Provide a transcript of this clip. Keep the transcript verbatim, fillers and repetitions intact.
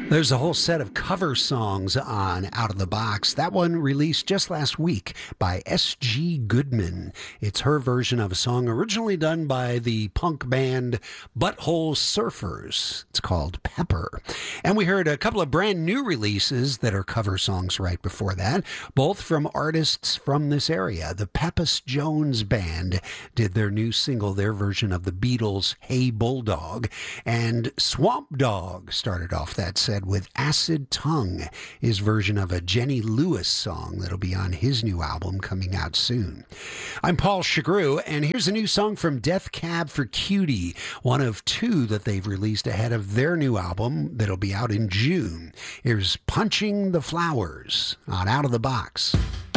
There's a whole set of cover songs on Out of the Box. That one released just last week by S G Goodman. It's her version of a song originally done by the punk band Butthole Surfers. It's called Pepper. And we heard a couple of brand new releases that are cover songs right before that, both from artists from this area. The Pappas Jones Band did their new single, their version of the Beatles' Hey Bulldog. And Swamp Dogg started off that set with Acid Tongue, his version of a Jenny Lewis song that'll be on his new album coming out soon. I'm Paul Chagru, and here's a new song from Death Cab for Cutie, one of two that they've released ahead of their new album that'll be out in June. Here's Punching the Flowers on Out of the Box.